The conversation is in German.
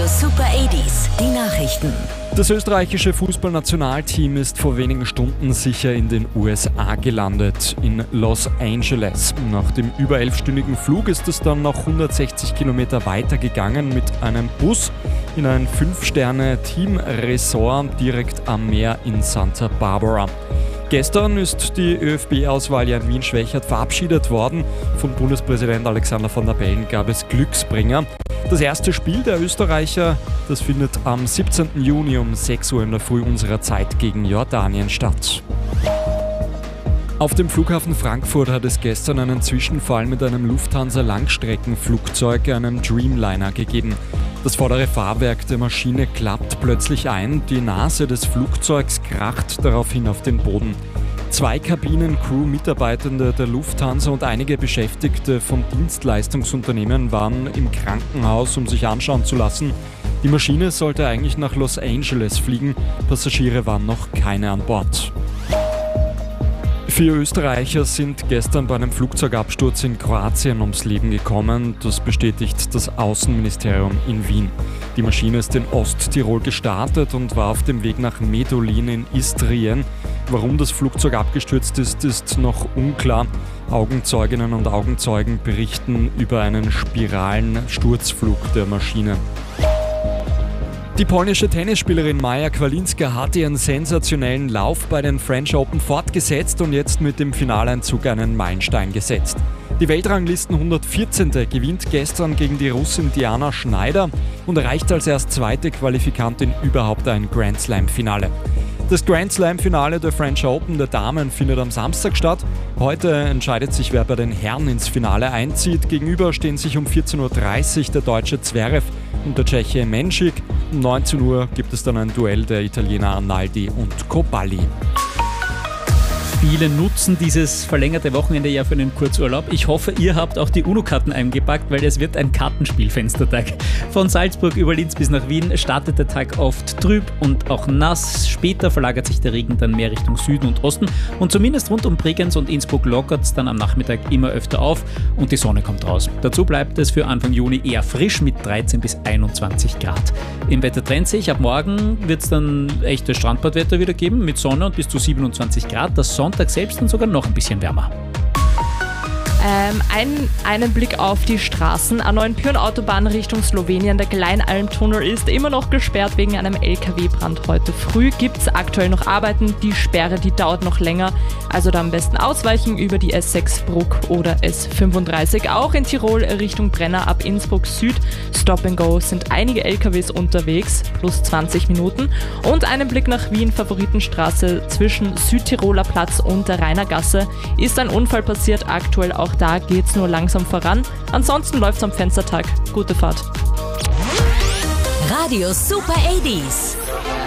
Super 80s, die Nachrichten. Das österreichische Fußballnationalteam ist vor wenigen Stunden sicher in den USA gelandet, in Los Angeles. Nach dem über 11-stündigen Flug ist es dann noch 160 Kilometer weitergegangen mit einem Bus in ein 5-Sterne-Team-Resort direkt am Meer in Santa Barbara. Gestern ist die ÖFB-Auswahl in Wien-Schwächert verabschiedet worden. Von Bundespräsident Alexander Van der Bellen gab es Glücksbringer. Das erste Spiel der Österreicher, das findet am 17. Juni um 6 Uhr in der Früh unserer Zeit gegen Jordanien statt. Auf dem Flughafen Frankfurt hat es gestern einen Zwischenfall mit einem Lufthansa-Langstreckenflugzeug, einem Dreamliner, gegeben. Das vordere Fahrwerk der Maschine klappt plötzlich ein, die Nase des Flugzeugs kracht daraufhin auf den Boden. 2 Kabinen-Crew-Mitarbeitende der Lufthansa und einige Beschäftigte von Dienstleistungsunternehmen waren im Krankenhaus, um sich anschauen zu lassen. Die Maschine sollte eigentlich nach Los Angeles fliegen, Passagiere waren noch keine an Bord. 4 Österreicher sind gestern bei einem Flugzeugabsturz in Kroatien ums Leben gekommen. Das bestätigt das Außenministerium in Wien. Die Maschine ist in Osttirol gestartet und war auf dem Weg nach Medulin in Istrien. Warum das Flugzeug abgestürzt ist, ist noch unklar. Augenzeuginnen und Augenzeugen berichten über einen spiralen Sturzflug der Maschine. Die polnische Tennisspielerin Maja Kwalinska hat ihren sensationellen Lauf bei den French Open fortgesetzt und jetzt mit dem Finaleinzug einen Meilenstein gesetzt. Die Weltranglisten 114. gewinnt gestern gegen die Russin Diana Schneider und erreicht als erst zweite Qualifikantin überhaupt ein Grand Slam-Finale. Das Grand Slam-Finale der French Open der Damen findet am Samstag statt. Heute entscheidet sich, wer bei den Herren ins Finale einzieht. Gegenüber stehen sich um 14.30 Uhr der deutsche Zverev und der Tscheche Menschik. Um 19 Uhr gibt es dann ein Duell der Italiener Arnaldi und Coballi. Viele nutzen dieses verlängerte Wochenende ja für einen Kurzurlaub. Ich hoffe, ihr habt auch die UNO-Karten eingepackt, weil es wird ein Kartenspielfenstertag. Von Salzburg über Linz bis nach Wien startet der Tag oft trüb und auch nass. Später verlagert sich der Regen dann mehr Richtung Süden und Osten. Und zumindest rund um Bregenz und Innsbruck lockert es dann am Nachmittag immer öfter auf und die Sonne kommt raus. Dazu bleibt es für Anfang Juni eher frisch mit 13 bis 21 Grad. Im Wetter trennt sich. Ab morgen wird es dann echtes Strandbadwetter wieder geben mit Sonne und bis zu 27 Grad. Das Sonntag selbst dann sogar noch ein bisschen wärmer. Einen Blick auf die Straßen. A9-Pyhrn-Autobahn Richtung Slowenien. Der Kleinalm-Tunnel ist immer noch gesperrt wegen einem LKW-Brand. Heute früh gibt es aktuell noch Arbeiten. Die Sperre, die dauert noch länger. Also da am besten ausweichen über die S6 Bruck oder S35. Auch in Tirol Richtung Brenner ab Innsbruck Süd. Stop and Go sind einige LKWs unterwegs, plus 20 Minuten. Und einen Blick nach Wien, Favoritenstraße zwischen Südtiroler Platz und der Rainergasse. Ist ein Unfall passiert, aktuell auch da geht's nur langsam voran. Ansonsten läuft's am Fenstertag. Gute Fahrt. Radio Super 80s.